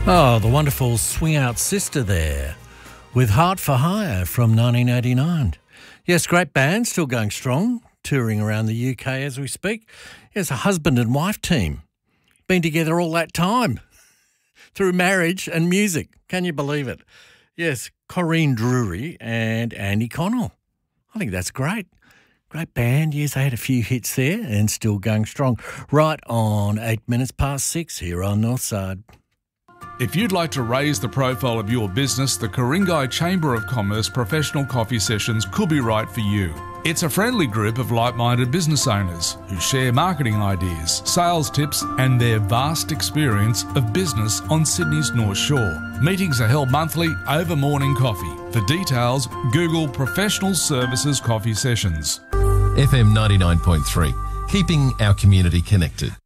Oh, the wonderful Swing Out Sister there with Heart for Hire from 1989. Yes, great band, still going strong, touring around the UK as we speak. Yes, a husband and wife team. Been together all that time through marriage and music. Can you believe it? Yes, Corinne Drury and Andy Connell. I think that's great. Great band. Yes, they had a few hits there and still going strong. Right on 8 minutes past 6 here on Northside. If you'd like to raise the profile of your business, the Ku-ring-gai Chamber of Commerce Professional Coffee Sessions could be right for you. It's a friendly group of like-minded business owners who share marketing ideas, sales tips and their vast experience of business on Sydney's North Shore. Meetings are held monthly over morning coffee. For details, Google Professional Services Coffee Sessions. FM 99.3, keeping our community connected.